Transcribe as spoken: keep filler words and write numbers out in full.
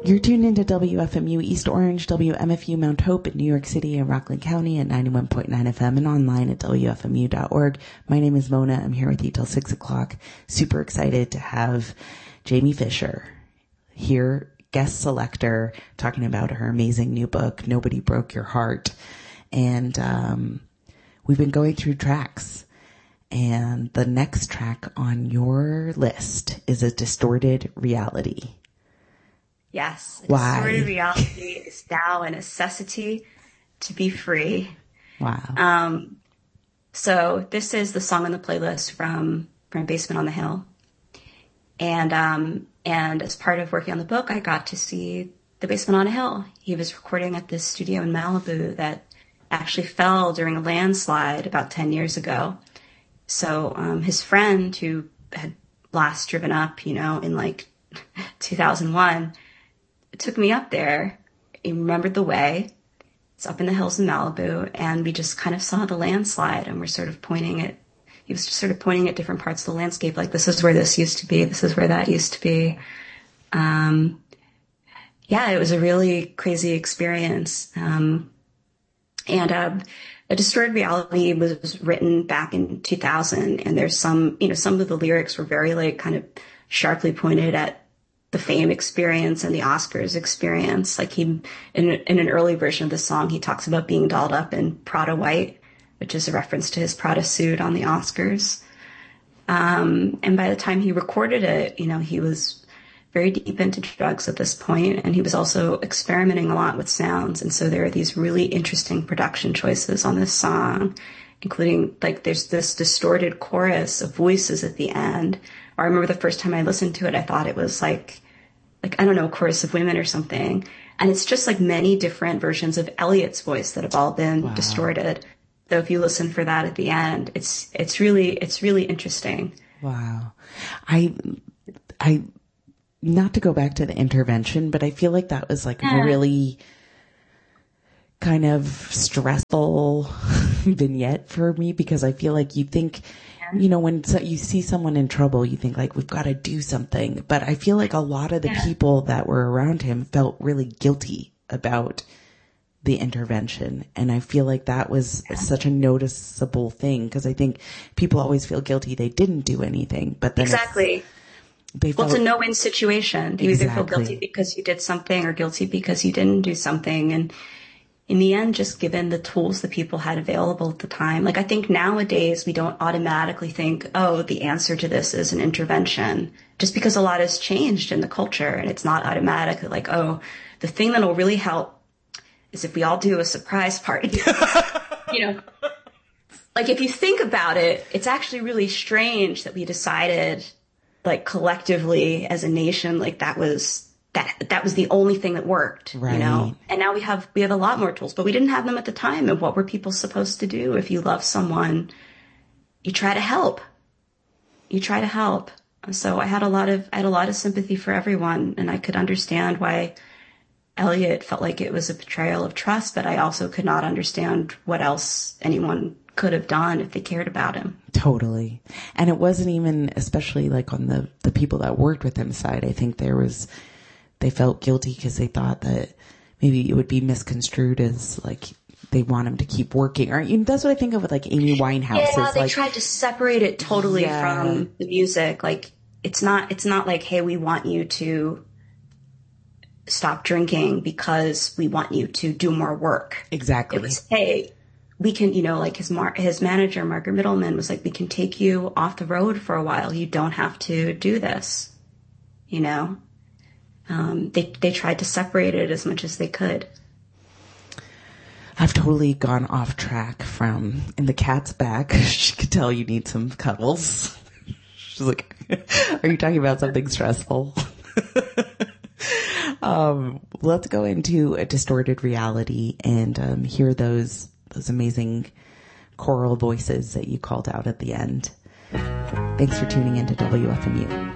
You're tuned into W F M U East Orange, W M F U Mount Hope in New York City and Rockland County at ninety-one point nine F M and online at W F M U dot org. My name is Mona. I'm here with you till six o'clock. Super excited to have Jamie Fisher here, guest selector, talking about her amazing new book, Nobody Broke Your Heart. And um, we've been going through tracks. And the next track on your list is A Distorted Reality. Yes. Why? Distorted reality is now a necessity to be free. Wow. Um, so this is the song on the playlist from, from Basement on the Hill. And, um, and as part of working on the book, I got to see the Basement on a Hill. He was recording at this studio in Malibu that actually fell during a landslide about ten years ago. So, um, his friend who had last driven up, you know, in like two thousand one, took me up there. He remembered the way. It's up in the hills in Malibu, and we just kind of saw the landslide, and we're sort of pointing at, he was just sort of pointing at different parts of the landscape, like this is where this used to be, this is where that used to be. Um, yeah, it was a really crazy experience. Um, and, uh, A Distorted Reality was, was written back in two thousand, and there's some, you know, some of the lyrics were very like kind of sharply pointed at the fame experience and the Oscars experience. Like he, in, in an early version of the song, he talks about being dolled up in Prada white, which is a reference to his Prada suit on the Oscars. Um, and by the time he recorded it, you know, he was very deep into drugs at this point, and he was also experimenting a lot with sounds. And so there are these really interesting production choices on this song, including like there's this distorted chorus of voices at the end. I remember the first time I listened to it, I thought it was like, like, I don't know, a chorus of women or something. And it's just like many different versions of Elliot's voice that have all been wow. distorted. So if you listen for that at the end, it's, it's really, it's really interesting. Wow. I, I, not to go back to the intervention, but I feel like that was like yeah. a really kind of stressful vignette for me, because I feel like you think, you know, when so you see someone in trouble, you think like, we've got to do something. But I feel like a lot of the yeah. people that were around him felt really guilty about the intervention. And I feel like that was yeah. such a noticeable thing, because I think people always feel guilty they didn't do anything. But then exactly. They well, felt, it's a no-win situation. You exactly. either feel guilty because you did something or guilty because you didn't do something. And in the end, just given the tools that people had available at the time, like I think nowadays we don't automatically think, oh, the answer to this is an intervention, just because a lot has changed in the culture, and it's not automatic like, oh, the thing that will really help is if we all do a surprise party. You know, like if you think about it, it's actually really strange that we decided like collectively as a nation, like that was that that was the only thing that worked, right. you know, and now we have, we have a lot more tools, but we didn't have them at the time. And what were people supposed to do? If you love someone, you try to help, you try to help. So I had a lot of, I had a lot of sympathy for everyone, and I could understand why Elliot felt like it was a betrayal of trust, but I also could not understand what else anyone could have done if they cared about him. Totally. And it wasn't even, especially like on the, the people that worked with him side, I think there was, they felt guilty because they thought that maybe it would be misconstrued as like they want him to keep working. Or you know, that's what I think of with like Amy Winehouse. Yeah, they like, tried to separate it totally yeah. from the music. Like it's not, it's not like, hey, we want you to stop drinking because we want you to do more work. Exactly. It was, hey, we can, you know, like his mar- his manager, Margaret Middleman, was like, we can take you off the road for a while. You don't have to do this, you know? Um, they, they tried to separate it as much as they could. I've totally gone off track from, and the cat's back. She could tell you need some cuddles. She's like, are you talking about something stressful? um, let's go into A Distorted Reality and, um, hear those, those amazing choral voices that you called out at the end. Thanks for tuning in to W F M U.